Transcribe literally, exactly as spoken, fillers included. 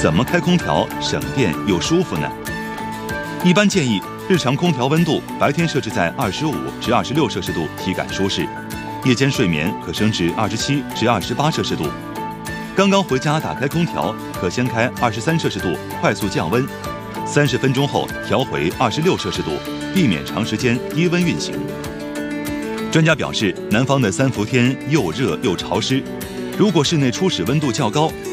怎么开空调省电又舒服呢？一般建议日常空调温度白天设置在二十五至二十六摄氏度，体感舒适；夜间睡眠可升至二十七至二十八摄氏度。刚刚回家打开空调，可先开二十三摄氏度，快速降温。三十分钟后调回二十六摄氏度，避免长时间低温运行。专家表示，南方的三伏天又热又潮湿，如果室内初始温度较高，